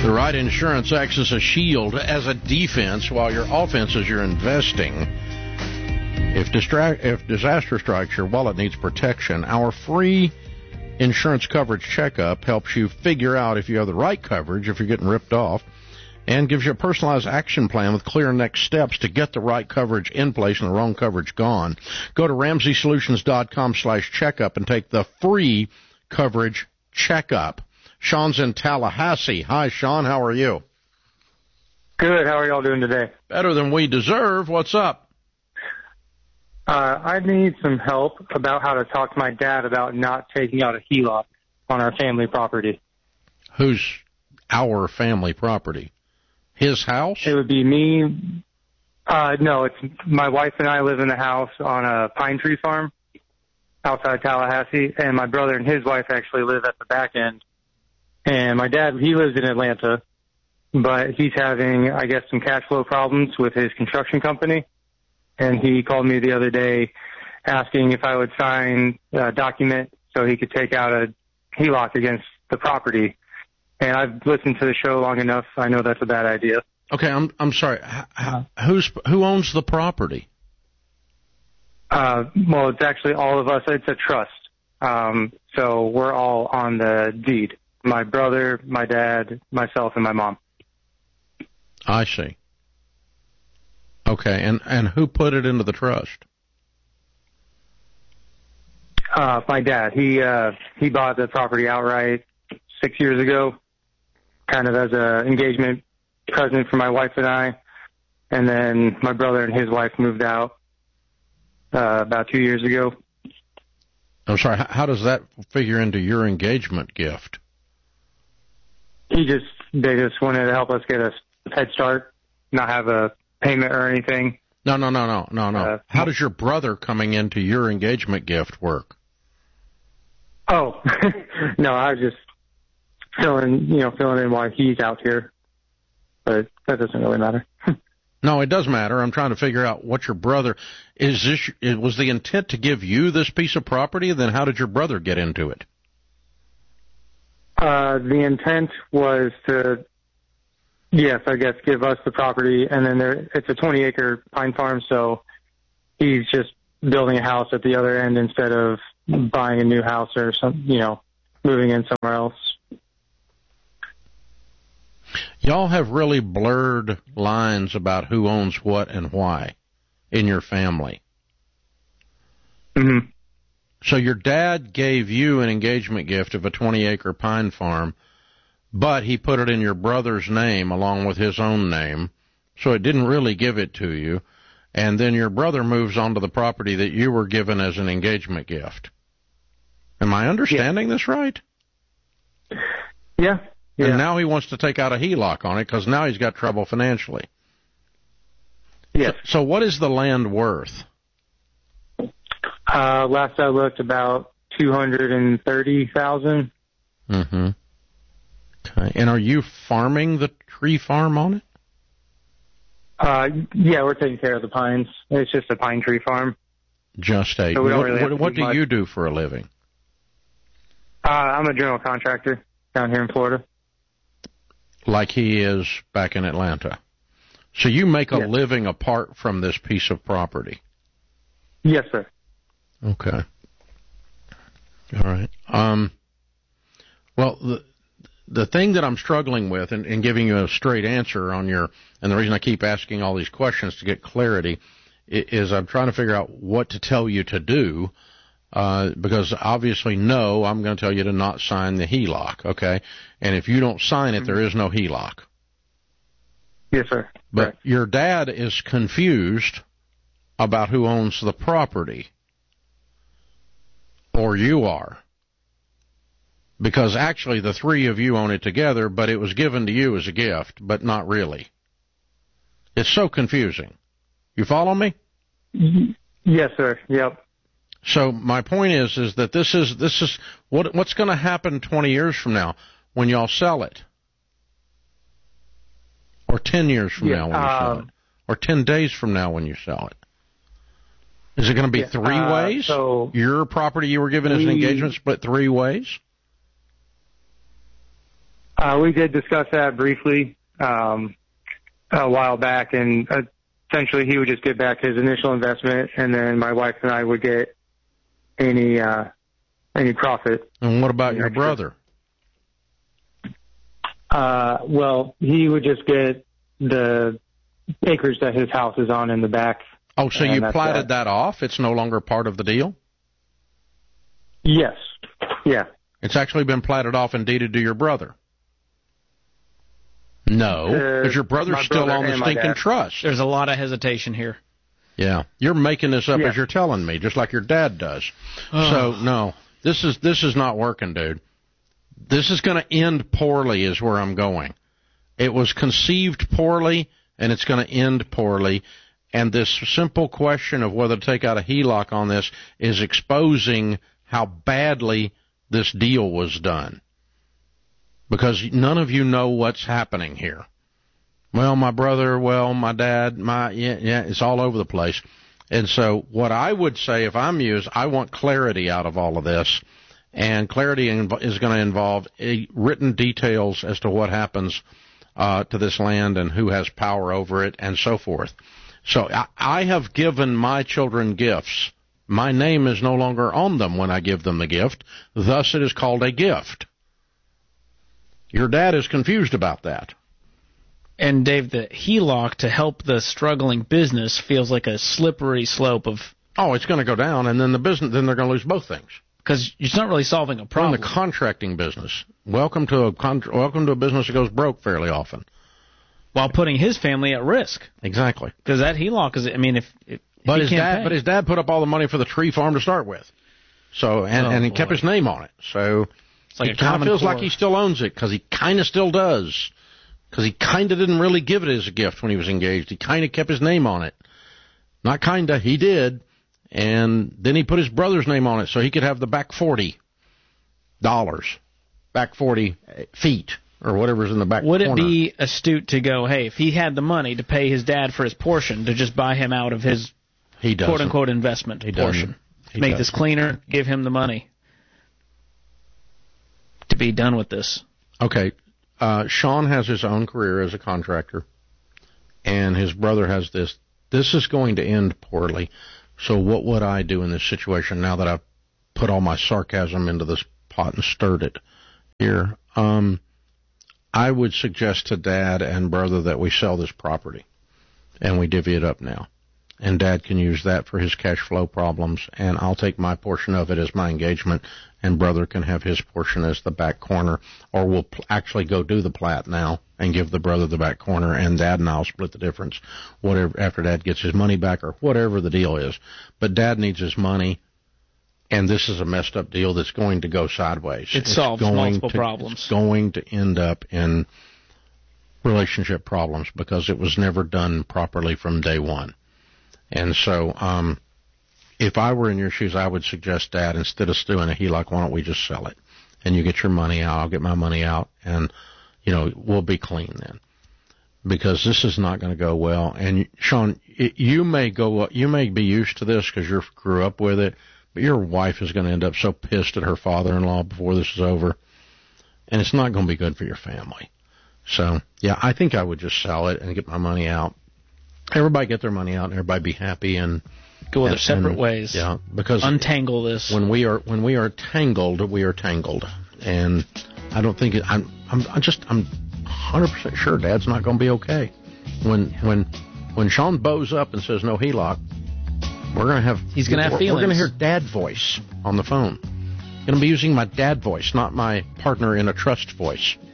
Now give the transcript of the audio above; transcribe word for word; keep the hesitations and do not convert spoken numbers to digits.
The right insurance acts as a shield, as a defense, while your offense is your investing. If, distra- if disaster strikes, your wallet needs protection. Our free insurance coverage checkup helps you figure out if you have the right coverage, if you're getting ripped off, and gives you a personalized action plan with clear next steps to get the right coverage in place and the wrong coverage gone. Go to ramsey solutions dot com slash checkup and take the free coverage checkup. Sean's in Tallahassee. Hi, Sean. How are you? Good. How are y'all doing today? Better than we deserve. What's up? Uh, I need some help about how to talk to my dad about not taking out a H E L O C on our family property. Who's our family property? His house? It would be me. Uh, no, it's my wife and I live in a house on a pine tree farm outside Tallahassee, and my brother and his wife actually live at the back end. And my dad, he lives in Atlanta, but he's having, I guess, some cash flow problems with his construction company. And he called me the other day asking if I would sign a document so he could take out a H E L O C against the property. And I've listened to the show long enough. I know that's a bad idea. Okay, I'm I'm sorry. H- who's who owns the property? Uh, well, it's actually all of us. It's a trust. Um, so we're all on the deed. My brother, my dad, myself, and my mom. I see. Okay, and, and who put it into the trust? Uh, my dad. He uh, he bought the property outright six years ago, kind of as an engagement present for my wife and I. And then my brother and his wife moved out uh, about two years ago. I'm sorry, how does that figure into your engagement gift? He just, they just wanted to help us get a head start, not have a payment or anything. No, no, no, no, no, no. Uh, How does your brother coming into your engagement gift work? Oh, no, I was just filling, you know, filling in why he's out here, but that doesn't really matter. No, it does matter. I'm trying to figure out what your brother, is this, was the intent to give you this piece of property? Then how did your brother get into it? Uh, the intent was to, yes, I guess, give us the property, and then there, it's a twenty acre pine farm, so he's just building a house at the other end instead of buying a new house or some, you know, moving in somewhere else. Y'all have really blurred lines about who owns what and why in your family. Mm-hmm. So your dad gave you an engagement gift of a twenty acre pine farm, but he put it in your brother's name along with his own name, so it didn't really give it to you. And then your brother moves onto the property that you were given as an engagement gift. Am I understanding yeah. this right? Yeah. yeah. And now he wants to take out a H E L O C on it because now he's got trouble financially. Yes. So, so what is the land worth? Uh, last I looked, about two hundred thirty thousand dollars. Mm-hmm. Okay. And are you farming the tree farm on it? Uh, yeah, we're taking care of the pines. It's just a pine tree farm. Just a. So we don't what really what, what do much. you do for a living? Uh, I'm a general contractor down here in Florida. Like he is back in Atlanta. So you make a yes. living apart from this piece of property? Yes, sir. Okay. All right. Um, well, the the thing that I'm struggling with, and, and giving you a straight answer on your, and the reason I keep asking all these questions to get clarity, is I'm trying to figure out what to tell you to do, uh, because obviously, no, I'm going to tell you to not sign the H E L O C, okay? And if you don't sign it, mm-hmm. there is no H E L O C. Yes, sir. But Correct. Your dad is confused about who owns the property. Or you are. Because actually the three of you own it together, but it was given to you as a gift, but not really. It's so confusing. You follow me? Yes, sir. Yep. So my point is, is that this is, this is, what, what's going to happen twenty years from now when y'all sell it? Or ten years from yeah, now when you um, sell it? Or ten days from now when you sell it? Is it going to be yeah, three uh, ways? So Your property you were given as we, an engagement split three ways? Uh, we did discuss that briefly um, a while back, and uh, essentially he would just get back his initial investment, and then my wife and I would get any uh, any profit. And what about your brother? Uh, well, he would just get the acreage that his house is on in the back. Oh, so you platted that. that off? It's no longer part of the deal? Yes. Yeah. It's actually been platted off and deeded to your brother? No, because uh, your brother's still brother on the stinking trust. There's a lot of hesitation here. Yeah. You're making this up yeah. as you're telling me, just like your dad does. Oh. So, no, this is this is not working, dude. This is going to end poorly is where I'm going. It was conceived poorly, and it's going to end poorly. And this simple question of whether to take out a H E L O C on this is exposing how badly this deal was done. Because none of you know what's happening here. Well, my brother, well, my dad, my, yeah, yeah, it's all over the place. And so what I would say if I'm you is I want clarity out of all of this. And clarity is going to involve a written details as to what happens uh, to this land and who has power over it and so forth. So I, I have given my children gifts. My name is no longer on them when I give them the gift. Thus, it is called a gift. Your dad is confused about that. And, Dave, the H E L O C to help the struggling business feels like a slippery slope of... Oh, it's going to go down, and then the business, then they're going to lose both things. Because it's not really solving a problem. We're in the contracting business. Welcome to a con- welcome to a business that goes broke fairly often. While putting his family at risk. Exactly. Because that H E L O C is, I mean, if, if but he his can't dad, pay. but his dad put up all the money for the tree farm to start with. So and, oh, and he boy. kept his name on it. So it's like it kind of feels core. like he still owns it because he kind of still does. Because he kind of didn't really give it as a gift when he was engaged. He kind of kept his name on it. Not kind of, he did. And then he put his brother's name on it so he could have the back forty dollars, back forty feet, or whatever's in the back Would corner. It be astute to go, hey, if he had the money to pay his dad for his portion, to just buy him out of his he quote-unquote investment he portion? He Make doesn't. this cleaner, give him the money to be done with this. Okay. Uh, Sean has his own career as a contractor, and his brother has this. This is going to end poorly. So what would I do in this situation now that I've put all my sarcasm into this pot and stirred it here? Um, I would suggest to Dad and brother that we sell this property, and we divvy it up now. And Dad can use that for his cash flow problems, and I'll take my portion of it as my engagement, and brother can have his portion as the back corner, or we'll pl- actually go do the plat now and give the brother the back corner, and Dad and I'll split the difference whatever after Dad gets his money back or whatever the deal is. But Dad needs his money, and this is a messed up deal that's going to go sideways. It it's solves going multiple to, problems. It's going to end up in relationship problems because it was never done properly from day one. And so, um, if I were in your shoes, I would suggest, Dad, instead of doing a H E L O C, why don't we just sell it? And you get your money out, I'll get my money out, and, you know, we'll be clean then. Because this is not going to go well. And, Sean, it, you may go, you may be used to this because you grew up with it, but your wife is going to end up so pissed at her father-in-law before this is over. And it's not going to be good for your family. So, yeah, I think I would just sell it and get my money out. Everybody get their money out and everybody be happy and go their and, separate and, ways. Yeah, because untangle this. When we are when we are tangled, we are tangled, and I don't think it, I'm I'm I'm just I'm one hundred percent sure Dad's not going to be okay. When when when Sean bows up and says no H E L O C, we're going to have he's going to have feelings. We're going to hear Dad voice on the phone. Going to be using my dad voice, not my partner in a trust voice.